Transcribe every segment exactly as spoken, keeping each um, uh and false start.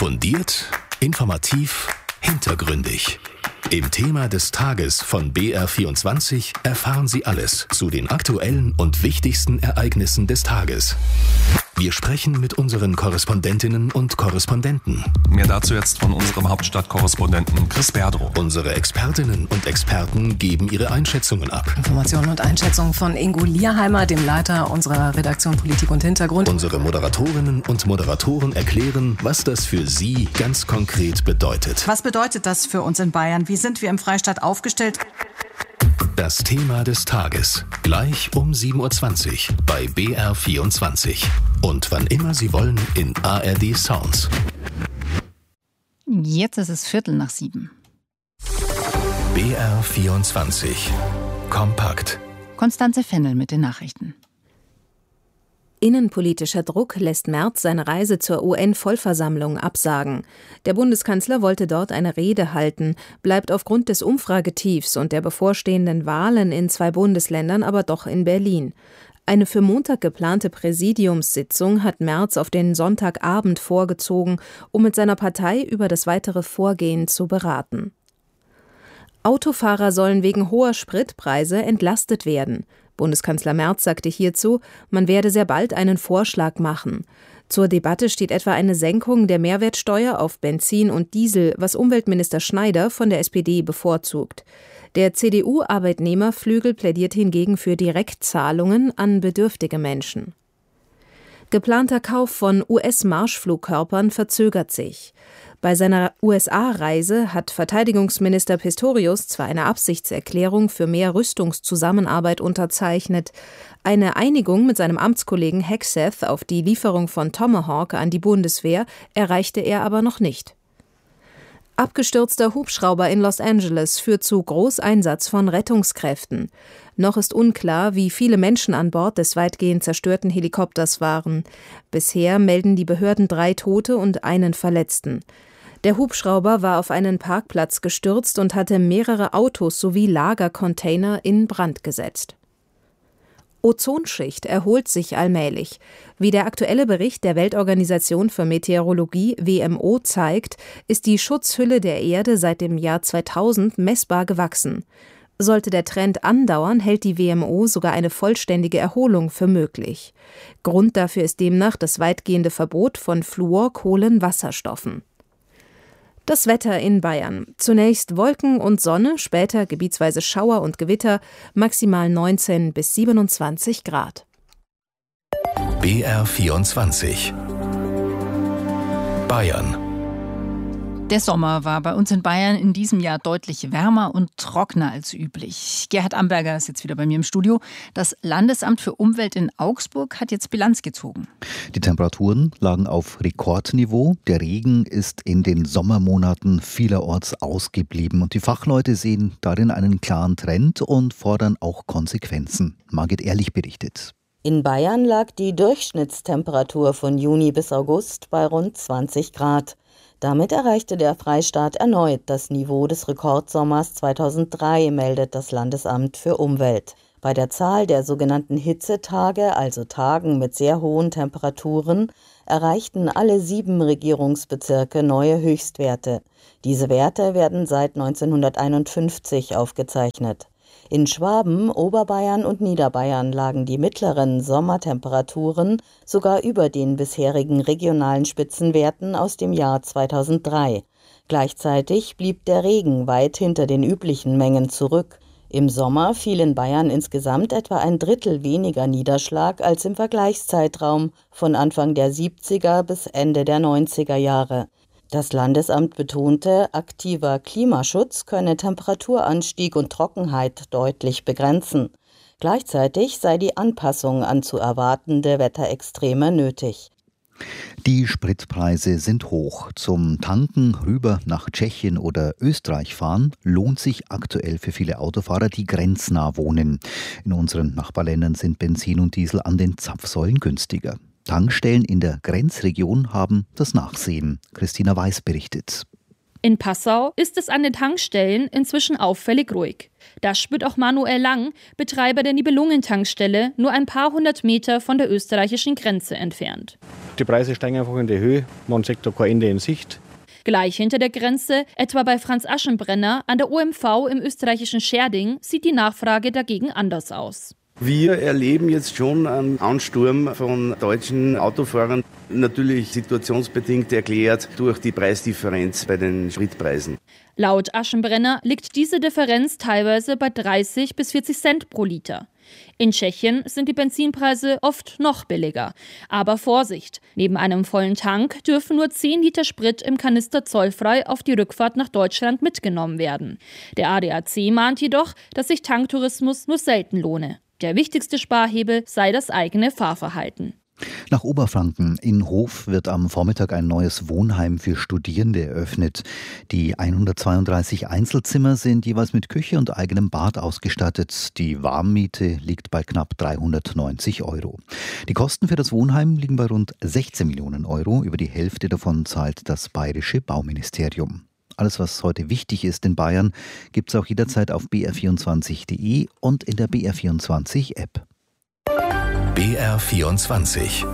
Fundiert, informativ, hintergründig. Im Thema des Tages von B R vierundzwanzig erfahren Sie alles zu den aktuellen und wichtigsten Ereignissen des Tages. Wir sprechen mit unseren Korrespondentinnen und Korrespondenten. Mehr dazu jetzt von unserem Hauptstadtkorrespondenten Chris Berdrow. Unsere Expertinnen und Experten geben ihre Einschätzungen ab. Informationen und Einschätzungen von Ingo Lierheimer, dem Leiter unserer Redaktion Politik und Hintergrund. Unsere Moderatorinnen und Moderatoren erklären, was das für Sie ganz konkret bedeutet. Was bedeutet das für uns in Bayern? Wie sind wir im Freistaat aufgestellt? Das Thema des Tages. Gleich um sieben Uhr zwanzig bei B R vierundzwanzig. Und wann immer Sie wollen in A R D Sounds. Jetzt ist es Viertel nach sieben. B R vierundzwanzig. Kompakt. Constanze Fennel mit den Nachrichten. Innenpolitischer Druck lässt Merz seine Reise zur U N-Vollversammlung absagen. Der Bundeskanzler wollte dort eine Rede halten, bleibt aufgrund des Umfragetiefs und der bevorstehenden Wahlen in zwei Bundesländern aber doch in Berlin. Eine für Montag geplante Präsidiumssitzung hat Merz auf den Sonntagabend vorgezogen, um mit seiner Partei über das weitere Vorgehen zu beraten. Autofahrer sollen wegen hoher Spritpreise entlastet werden. Bundeskanzler Merz sagte hierzu, man werde sehr bald einen Vorschlag machen. Zur Debatte steht etwa eine Senkung der Mehrwertsteuer auf Benzin und Diesel, was Umweltminister Schneider von der S P D bevorzugt. Der C D U-Arbeitnehmerflügel plädiert hingegen für Direktzahlungen an bedürftige Menschen. Geplanter Kauf von U S-Marschflugkörpern verzögert sich. Bei seiner U S A-Reise hat Verteidigungsminister Pistorius zwar eine Absichtserklärung für mehr Rüstungszusammenarbeit unterzeichnet, eine Einigung mit seinem Amtskollegen Hegseth auf die Lieferung von Tomahawk an die Bundeswehr erreichte er aber noch nicht. Abgestürzter Hubschrauber in Los Angeles führt zu Großeinsatz von Rettungskräften. Noch ist unklar, wie viele Menschen an Bord des weitgehend zerstörten Helikopters waren. Bisher melden die Behörden drei Tote und einen Verletzten. Der Hubschrauber war auf einen Parkplatz gestürzt und hatte mehrere Autos sowie Lagercontainer in Brand gesetzt. Ozonschicht erholt sich allmählich. Wie der aktuelle Bericht der Weltorganisation für Meteorologie W M O zeigt, ist die Schutzhülle der Erde seit dem Jahr zweitausend messbar gewachsen. Sollte der Trend andauern, hält die W M O sogar eine vollständige Erholung für möglich. Grund dafür ist demnach das weitgehende Verbot von Fluorkohlenwasserstoffen. Das Wetter in Bayern. Zunächst Wolken und Sonne, später gebietsweise Schauer und Gewitter, maximal neunzehn bis siebenundzwanzig Grad. B R vierundzwanzig. Bayern. Der Sommer war bei uns in Bayern in diesem Jahr deutlich wärmer und trockener als üblich. Gerhard Amberger ist jetzt wieder bei mir im Studio. Das Landesamt für Umwelt in Augsburg hat jetzt Bilanz gezogen. Die Temperaturen lagen auf Rekordniveau. Der Regen ist in den Sommermonaten vielerorts ausgeblieben. Und die Fachleute sehen darin einen klaren Trend und fordern auch Konsequenzen. Margit Ehrlich berichtet. In Bayern lag die Durchschnittstemperatur von Juni bis August bei rund zwanzig Grad. Damit erreichte der Freistaat erneut das Niveau des Rekordsommers zweitausenddrei, meldet das Landesamt für Umwelt. Bei der Zahl der sogenannten Hitzetage, also Tagen mit sehr hohen Temperaturen, erreichten alle sieben Regierungsbezirke neue Höchstwerte. Diese Werte werden seit neunzehnhunderteinundfünfzig aufgezeichnet. In Schwaben, Oberbayern und Niederbayern lagen die mittleren Sommertemperaturen sogar über den bisherigen regionalen Spitzenwerten aus dem Jahr zweitausenddrei. Gleichzeitig blieb der Regen weit hinter den üblichen Mengen zurück. Im Sommer fiel in Bayern insgesamt etwa ein Drittel weniger Niederschlag als im Vergleichszeitraum von Anfang der siebziger bis Ende der neunziger Jahre. Das Landesamt betonte, aktiver Klimaschutz könne Temperaturanstieg und Trockenheit deutlich begrenzen. Gleichzeitig sei die Anpassung an zu erwartende Wetterextreme nötig. Die Spritpreise sind hoch. Zum Tanken rüber nach Tschechien oder Österreich fahren lohnt sich aktuell für viele Autofahrer, die grenznah wohnen. In unseren Nachbarländern sind Benzin und Diesel an den Zapfsäulen günstiger. Tankstellen in der Grenzregion haben das Nachsehen. Christina Weiß berichtet. In Passau ist es an den Tankstellen inzwischen auffällig ruhig. Das spürt auch Manuel Lang, Betreiber der Nibelungen-Tankstelle, nur ein paar hundert Meter von der österreichischen Grenze entfernt. Die Preise steigen einfach in die Höhe. Man sieht da kein Ende in Sicht. Gleich hinter der Grenze, etwa bei Franz Aschenbrenner an der O M V im österreichischen Scherding, sieht die Nachfrage dagegen anders aus. Wir erleben jetzt schon einen Ansturm von deutschen Autofahrern, natürlich situationsbedingt erklärt durch die Preisdifferenz bei den Spritpreisen. Laut Aschenbrenner liegt diese Differenz teilweise bei dreißig bis vierzig Cent pro Liter. In Tschechien sind die Benzinpreise oft noch billiger. Aber Vorsicht, neben einem vollen Tank dürfen nur zehn Liter Sprit im Kanister zollfrei auf die Rückfahrt nach Deutschland mitgenommen werden. Der A D A C mahnt jedoch, dass sich Tanktourismus nur selten lohne. Der wichtigste Sparhebel sei das eigene Fahrverhalten. Nach Oberfranken in Hof wird am Vormittag ein neues Wohnheim für Studierende eröffnet. Die hundertzweiunddreißig Einzelzimmer sind jeweils mit Küche und eigenem Bad ausgestattet. Die Warmmiete liegt bei knapp dreihundertneunzig Euro. Die Kosten für das Wohnheim liegen bei rund sechzehn Millionen Euro. Über die Hälfte davon zahlt das bayerische Bauministerium. Alles, was heute wichtig ist in Bayern, gibt es auch jederzeit auf b r vierundzwanzig punkt d e und in der B R vierundzwanzig App. B R vierundzwanzig.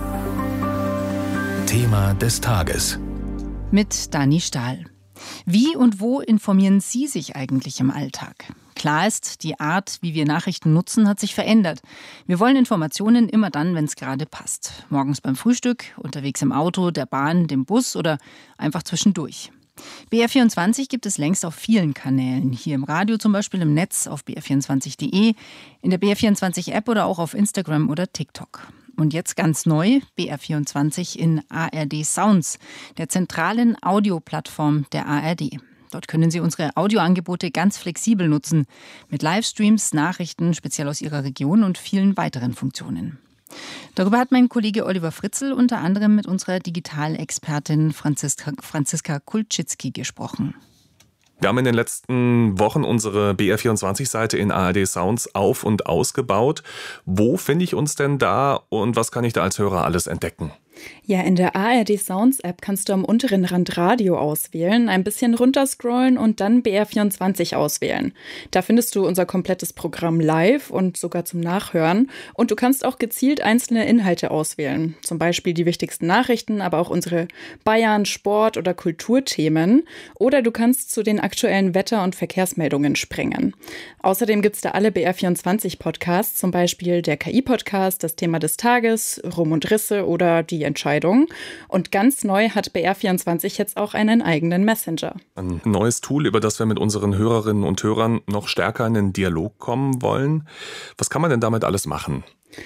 Thema des Tages. Mit Dani Stahl. Wie und wo informieren Sie sich eigentlich im Alltag? Klar ist, die Art, wie wir Nachrichten nutzen, hat sich verändert. Wir wollen Informationen immer dann, wenn es gerade passt. Morgens beim Frühstück, unterwegs im Auto, der Bahn, dem Bus oder einfach zwischendurch. B R vierundzwanzig gibt es längst auf vielen Kanälen. Hier im Radio zum Beispiel, im Netz auf b r vierundzwanzig punkt d e, in der B R vierundzwanzig App oder auch auf Instagram oder TikTok. Und jetzt ganz neu, B R vierundzwanzig in A R D Sounds, der zentralen Audioplattform der A R D. Dort können Sie unsere Audioangebote ganz flexibel nutzen, mit Livestreams, Nachrichten, speziell aus Ihrer Region und vielen weiteren Funktionen. Darüber hat mein Kollege Oliver Fritzl unter anderem mit unserer Digitalexpertin Franziska, Franziska Kulczycki gesprochen. Wir haben in den letzten Wochen unsere B R vierundzwanzig-Seite in A R D Sounds auf- und ausgebaut. Wo finde ich uns denn da und was kann ich da als Hörer alles entdecken? Ja, in der A R D Sounds App kannst du am unteren Rand Radio auswählen, ein bisschen runterscrollen und dann B R vierundzwanzig auswählen. Da findest du unser komplettes Programm live und sogar zum Nachhören. Und du kannst auch gezielt einzelne Inhalte auswählen. Zum Beispiel die wichtigsten Nachrichten, aber auch unsere Bayern-, Sport- oder Kulturthemen. Oder du kannst zu den aktuellen Wetter- und Verkehrsmeldungen springen. Außerdem gibt es da alle B R vierundzwanzig Podcasts, zum Beispiel der K I-Podcast, das Thema des Tages, Rum und Risse oder die Entscheidung. Und ganz neu hat B R vierundzwanzig jetzt auch einen eigenen Messenger. Ein neues Tool, über das wir mit unseren Hörerinnen und Hörern noch stärker in den Dialog kommen wollen. Was kann man denn damit alles machen?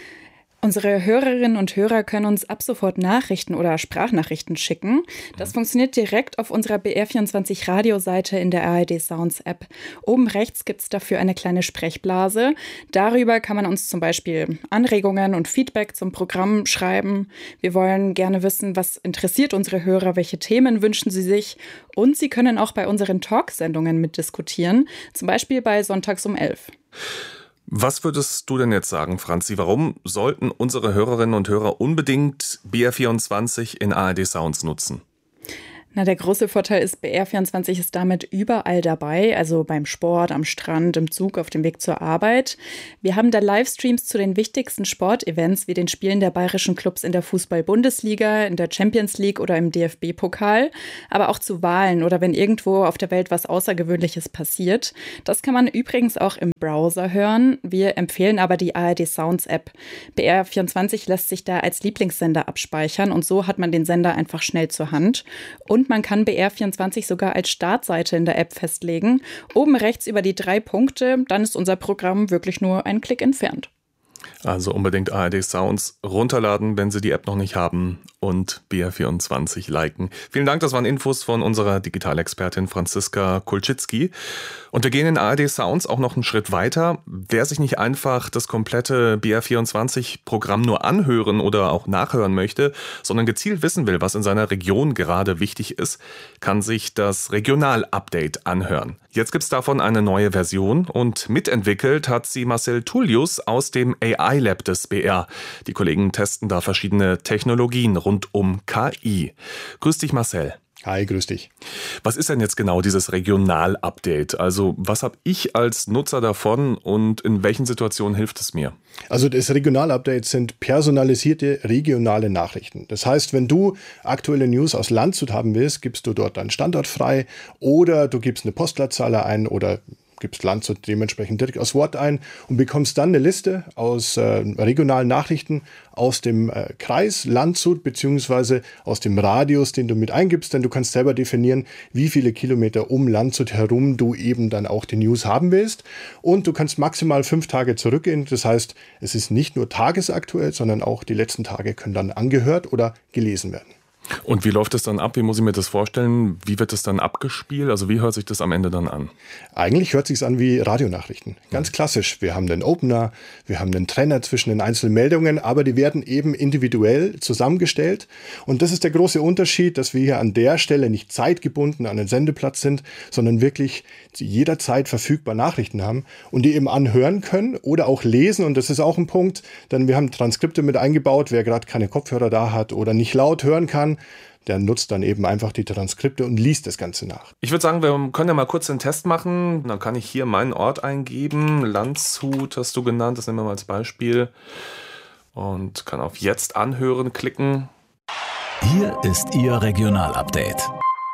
Unsere Hörerinnen und Hörer können uns ab sofort Nachrichten oder Sprachnachrichten schicken. Das funktioniert direkt auf unserer B R vierundzwanzig Radioseite in der A R D Sounds App. Oben rechts gibt es dafür eine kleine Sprechblase. Darüber kann man uns zum Beispiel Anregungen und Feedback zum Programm schreiben. Wir wollen gerne wissen, was interessiert unsere Hörer, welche Themen wünschen sie sich. Und sie können auch bei unseren Talksendungen mitdiskutieren, zum Beispiel bei Sonntags um elf. Was würdest du denn jetzt sagen, Franzi? Warum sollten unsere Hörerinnen und Hörer unbedingt B R vierundzwanzig in A R D Sounds nutzen? Na, der große Vorteil ist, B R vierundzwanzig ist damit überall dabei, also beim Sport, am Strand, im Zug, auf dem Weg zur Arbeit. Wir haben da Livestreams zu den wichtigsten Sportevents wie den Spielen der bayerischen Clubs in der Fußball-Bundesliga, in der Champions League oder im D F B-Pokal, aber auch zu Wahlen oder wenn irgendwo auf der Welt was Außergewöhnliches passiert. Das kann man übrigens auch im Browser hören. Wir empfehlen aber die A R D Sounds App. B R vierundzwanzig lässt sich da als Lieblingssender abspeichern und so hat man den Sender einfach schnell zur Hand. Und Und man kann B R vierundzwanzig sogar als Startseite in der App festlegen. Oben rechts über die drei Punkte, dann ist unser Programm wirklich nur einen Klick entfernt. Also unbedingt A R D Sounds runterladen, wenn Sie die App noch nicht haben und B R vierundzwanzig liken. Vielen Dank, das waren Infos von unserer Digitalexpertin Franziska Kulczycki. Und wir gehen in A R D Sounds auch noch einen Schritt weiter. Wer sich nicht einfach das komplette B R vierundzwanzig-Programm nur anhören oder auch nachhören möchte, sondern gezielt wissen will, was in seiner Region gerade wichtig ist, kann sich das Regional-Update anhören. Jetzt gibt es davon eine neue Version und mitentwickelt hat sie Marcel Tullius aus dem A I-Lab des B R. Die Kollegen testen da verschiedene Technologien rund um K I. Grüß dich, Marcel. Hi, grüß dich. Was ist denn jetzt genau dieses Regional-Update? Also was habe ich als Nutzer davon und in welchen Situationen hilft es mir? Also das Regional-Update sind personalisierte regionale Nachrichten. Das heißt, wenn du aktuelle News aus Landshut haben willst, gibst du dort deinen Standort frei oder du gibst eine Postleitzahl ein oder gibst Landshut dementsprechend direkt aus Wort ein und bekommst dann eine Liste aus äh, regionalen Nachrichten aus dem äh, Kreis Landshut beziehungsweise aus dem Radius, den du mit eingibst, denn du kannst selber definieren, wie viele Kilometer um Landshut herum du eben dann auch die News haben willst und du kannst maximal fünf Tage zurückgehen. Das heißt, es ist nicht nur tagesaktuell, sondern auch die letzten Tage können dann angehört oder gelesen werden. Und wie läuft das dann ab? Wie muss ich mir das vorstellen? Wie wird das dann abgespielt? Also wie hört sich das am Ende dann an? Eigentlich hört sich an wie Radionachrichten. Ganz klassisch. Wir haben den Opener, wir haben den Trenner zwischen den einzelnen Meldungen, aber die werden eben individuell zusammengestellt. Und das ist der große Unterschied, dass wir hier an der Stelle nicht zeitgebunden an den Sendeplatz sind, sondern wirklich jederzeit verfügbar Nachrichten haben und die eben anhören können oder auch lesen. Und das ist auch ein Punkt, denn wir haben Transkripte mit eingebaut. Wer gerade keine Kopfhörer da hat oder nicht laut hören kann, der nutzt dann eben einfach die Transkripte und liest das Ganze nach. Ich würde sagen, wir können ja mal kurz den Test machen. Dann kann ich hier meinen Ort eingeben. Landshut hast du genannt, das nehmen wir mal als Beispiel. Und kann auf Jetzt anhören klicken. Hier ist Ihr Regionalupdate.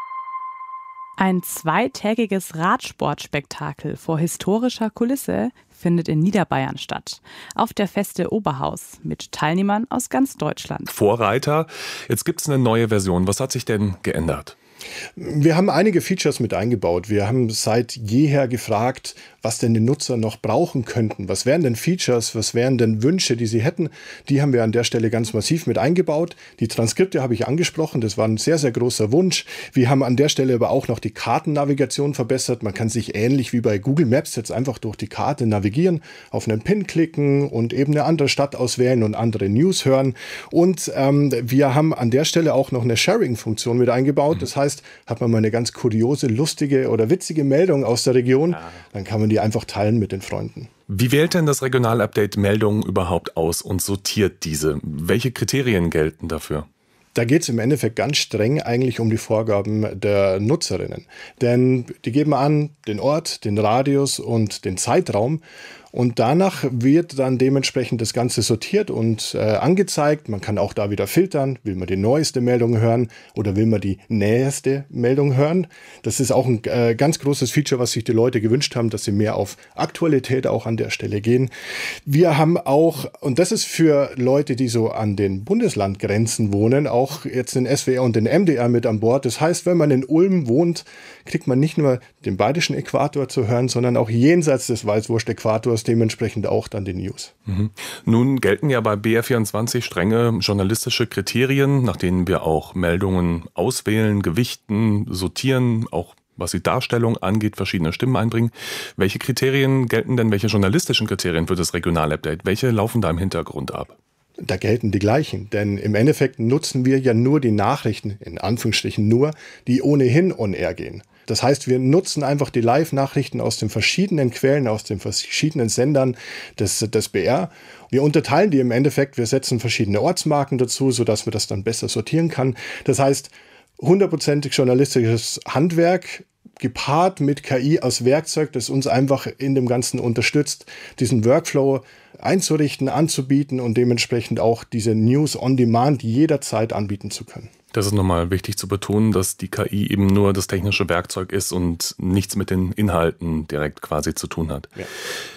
Ein zweitägiges Radsportspektakel vor historischer Kulisse findet in Niederbayern statt. Auf der Feste Oberhaus mit Teilnehmern aus ganz Deutschland. Vorreiter, jetzt gibt es eine neue Version. Was hat sich denn geändert? Wir haben einige Features mit eingebaut. Wir haben seit jeher gefragt, was denn die Nutzer noch brauchen könnten. Was wären denn Features, was wären denn Wünsche, die sie hätten? Die haben wir an der Stelle ganz massiv mit eingebaut. Die Transkripte habe ich angesprochen, das war ein sehr, sehr großer Wunsch. Wir haben an der Stelle aber auch noch die Kartennavigation verbessert. Man kann sich ähnlich wie bei Google Maps jetzt einfach durch die Karte navigieren, auf einen Pin klicken und eben eine andere Stadt auswählen und andere News hören. Und ähm, wir haben an der Stelle auch noch eine Sharing-Funktion mit eingebaut. Das heißt, hat man mal eine ganz kuriose, lustige oder witzige Meldung aus der Region, dann kann man die einfach teilen mit den Freunden. Wie wählt denn das Regionalupdate Meldungen überhaupt aus und sortiert diese? Welche Kriterien gelten dafür? Da geht es im Endeffekt ganz streng eigentlich um die Vorgaben der Nutzerinnen. Denn die geben an den Ort, den Radius und den Zeitraum. Und danach wird dann dementsprechend das Ganze sortiert und äh, angezeigt. Man kann auch da wieder filtern. Will man die neueste Meldung hören oder will man die nächste Meldung hören? Das ist auch ein äh, ganz großes Feature, was sich die Leute gewünscht haben, dass sie mehr auf Aktualität auch an der Stelle gehen. Wir haben auch, und das ist für Leute, die so an den Bundeslandgrenzen wohnen, auch jetzt den S W R und den M D R mit an Bord. Das heißt, wenn man in Ulm wohnt, kriegt man nicht nur den bayerischen Äquator zu hören, sondern auch jenseits des Weißwurst-Äquators dementsprechend auch dann die News. Mhm. Nun gelten ja bei B R vierundzwanzig strenge journalistische Kriterien, nach denen wir auch Meldungen auswählen, gewichten, sortieren, auch was die Darstellung angeht, verschiedene Stimmen einbringen. Welche Kriterien gelten denn, welche journalistischen Kriterien für das Regionalupdate? Welche laufen da im Hintergrund ab? Da gelten die gleichen, denn im Endeffekt nutzen wir ja nur die Nachrichten, in Anführungsstrichen nur, die ohnehin on air gehen. Das heißt, wir nutzen einfach die Live-Nachrichten aus den verschiedenen Quellen, aus den verschiedenen Sendern des, des B R. Wir unterteilen die im Endeffekt, wir setzen verschiedene Ortsmarken dazu, sodass man das dann besser sortieren kann. Das heißt, hundertprozentig journalistisches Handwerk, gepaart mit K I als Werkzeug, das uns einfach in dem Ganzen unterstützt, diesen Workflow einzurichten, anzubieten und dementsprechend auch diese News on Demand jederzeit anbieten zu können. Das ist nochmal wichtig zu betonen, dass die K I eben nur das technische Werkzeug ist und nichts mit den Inhalten direkt quasi zu tun hat. Ja.